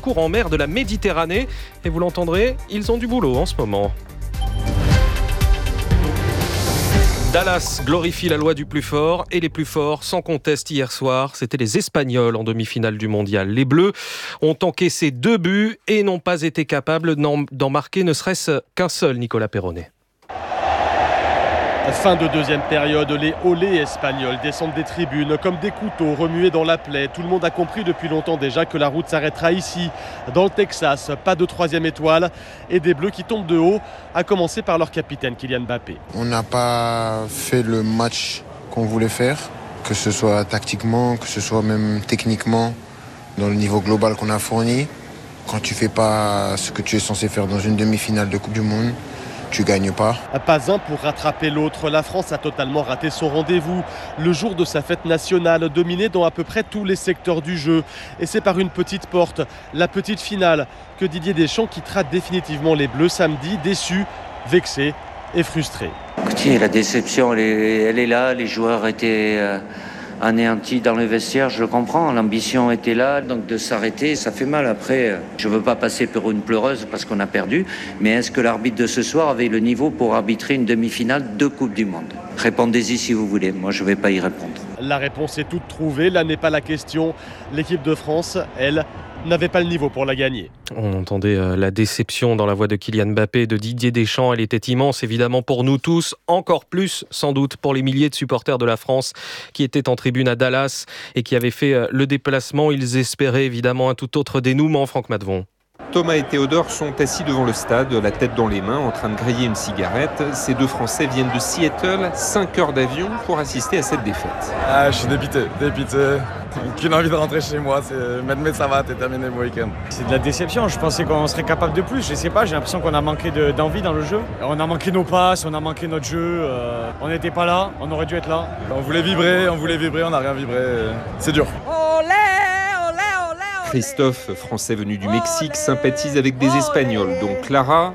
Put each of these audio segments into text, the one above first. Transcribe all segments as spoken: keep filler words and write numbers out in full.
parcours en mer de la Méditerranée. Et vous l'entendrez, ils ont du boulot en ce moment. Dallas glorifie la loi du plus fort et les plus forts sans conteste hier soir. C'était les Espagnols en demi-finale du mondial. Les Bleus ont encaissé deux buts et n'ont pas été capables d'en marquer ne serait-ce qu'un seul, Nicolas Perronnet. Fin de deuxième période, les olés espagnols descendent des tribunes comme des couteaux remués dans la plaie. Tout le monde a compris depuis longtemps déjà que la route s'arrêtera ici, dans le Texas. Pas de troisième étoile et des Bleus qui tombent de haut, à commencer par leur capitaine Kylian Mbappé. On n'a pas fait le match qu'on voulait faire, que ce soit tactiquement, que ce soit même techniquement, dans le niveau global qu'on a fourni. Quand tu fais pas ce que tu es censé faire dans une demi-finale de Coupe du Monde, tu gagnes pas. Pas un pour rattraper l'autre. La France a totalement raté son rendez-vous. Le jour de sa fête nationale, dominée dans à peu près tous les secteurs du jeu. Et c'est par une petite porte, la petite finale, que Didier Deschamps quittera définitivement les Bleus samedi, déçu, vexé et frustré. Écoutez, la déception, elle est, elle est là. Les joueurs étaient euh, anéantis dans le vestiaire, je le comprends. L'ambition était là, donc de s'arrêter, ça fait mal. Après, je ne veux pas passer pour une pleureuse parce qu'on a perdu, mais est-ce que l'arbitre de ce soir avait le niveau pour arbitrer une demi-finale de Coupe du Monde ? Répondez-y si vous voulez, moi je ne vais pas y répondre. La réponse est toute trouvée, là n'est pas la question. L'équipe de France, elle, n'avait pas le niveau pour la gagner. On entendait euh, la déception dans la voix de Kylian Mbappé et de Didier Deschamps. Elle était immense, évidemment, pour nous tous. Encore plus, sans doute, pour les milliers de supporters de la France qui étaient en tribune à Dallas et qui avaient fait euh, le déplacement. Ils espéraient, évidemment, un tout autre dénouement. Franck Madvon. Thomas et Théodore sont assis devant le stade, la tête dans les mains, en train de griller une cigarette. Ces deux Français viennent de Seattle, cinq heures d'avion pour assister à cette défaite. Ah, je suis dépité, dépité. Qu'une envie de rentrer chez moi, c'est mais ça va, t'es terminé mon week-end. C'est de la déception, je pensais qu'on serait capable de plus, je sais pas, j'ai l'impression qu'on a manqué de, d'envie dans le jeu. On a manqué nos passes, on a manqué notre jeu, euh, on n'était pas là, on aurait dû être là. On voulait vibrer, on voulait vibrer, on n'a rien vibré, c'est dur. Olé, olé, olé. Christophe, français venu du Mexique, sympathise avec des Espagnols, dont Clara,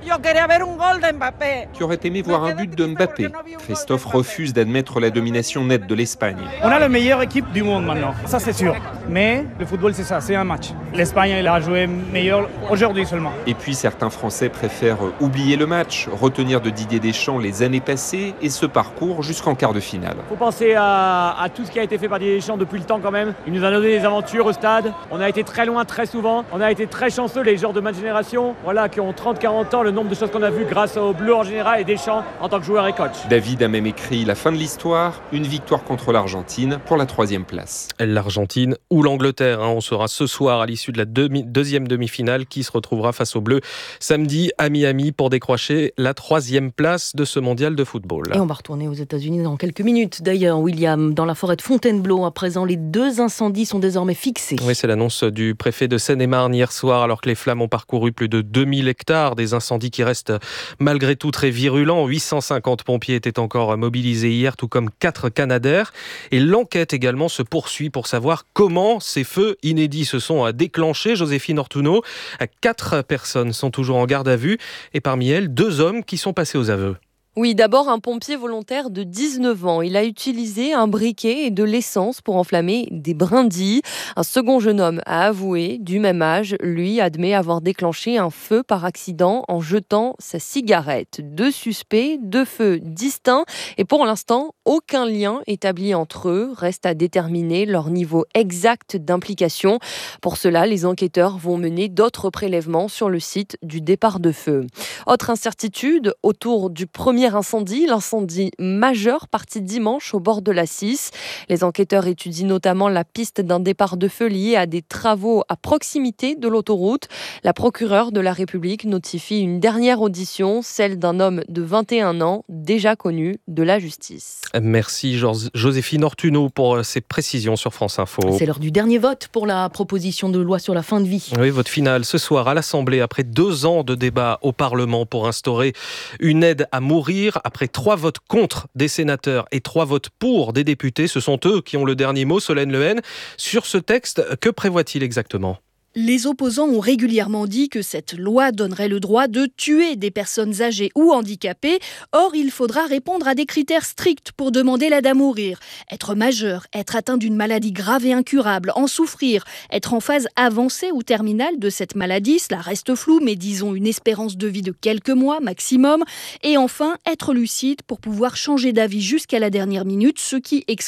qui aurait aimé voir un but de Mbappé. Christophe refuse d'admettre la domination nette de l'Espagne. On a la meilleure équipe du monde maintenant, ça c'est sûr. Mais le football c'est ça, c'est un match. L'Espagne elle a joué meilleur aujourd'hui seulement. Et puis certains Français préfèrent oublier le match, retenir de Didier Deschamps les années passées et ce parcours jusqu'en quart de finale. Il faut penser à, à tout ce qui a été fait par Didier Deschamps depuis le temps quand même. Il nous a donné des aventures au stade, on a été très loin très souvent, on a été très chanceux les joueurs de ma génération, voilà, qui ont trente quarante ans, le nombre de choses qu'on a vues grâce aux Bleus en général et Deschamps en tant que joueur et coach. David a même écrit la fin de l'histoire, une victoire contre l'Argentine pour la troisième place. L'Argentine ou l'Angleterre, hein, on saura ce soir à l'issue de la demi- deuxième demi-finale qui se retrouvera face aux Bleus samedi à Miami pour décrocher la troisième place de ce mondial de football. Et on va retourner aux États-Unis dans quelques minutes. D'ailleurs, William, dans la forêt de Fontainebleau, à présent, les deux incendies sont désormais fixés. Oui, c'est l'annonce du préfet de Seine-et-Marne hier soir, alors que les flammes ont parcouru plus de deux mille hectares, des incendies qui restent malgré tout très virulents. huit cent cinquante pompiers étaient encore mobilisés hier, tout comme quatre Canadair. Et l'enquête également se poursuit pour savoir comment ces feux inédits se sont déclenchés. Joséphine Ortuno, quatre personnes sont toujours en garde à vue et parmi elles, deux hommes qui sont passés aux aveux. Oui, d'abord un pompier volontaire de dix-neuf ans. Il a utilisé un briquet et de l'essence pour enflammer des brindilles. Un second jeune homme a avoué, du même âge, lui admet avoir déclenché un feu par accident en jetant sa cigarette. Deux suspects, deux feux distincts et pour l'instant, aucun lien établi entre eux. Reste à déterminer leur niveau exact d'implication. Pour cela, les enquêteurs vont mener d'autres prélèvements sur le site du départ de feu. Autre incertitude autour du premier incendie, l'incendie majeur parti dimanche au bord de la Cisse. Les enquêteurs étudient notamment la piste d'un départ de feu lié à des travaux à proximité de l'autoroute. La procureure de la République notifie une dernière audition, celle d'un homme de vingt et un ans, déjà connu de la justice. Merci Joséphine Ortuno pour ces précisions sur France Info. C'est l'heure du dernier vote pour la proposition de loi sur la fin de vie. Oui, vote final ce soir à l'Assemblée après deux ans de débat au Parlement pour instaurer une aide à mourir. Après trois votes contre des sénateurs et trois votes pour des députés, ce sont eux qui ont le dernier mot. Solène Lehen, sur ce texte, que prévoit-il exactement ? Les opposants ont régulièrement dit que cette loi donnerait le droit de tuer des personnes âgées ou handicapées. Or, il faudra répondre à des critères stricts pour demander l'aide à mourir. Être majeur, être atteint d'une maladie grave et incurable, en souffrir, être en phase avancée ou terminale de cette maladie, cela reste flou, mais disons une espérance de vie de quelques mois maximum. Et enfin, être lucide pour pouvoir changer d'avis jusqu'à la dernière minute, ce qui exclut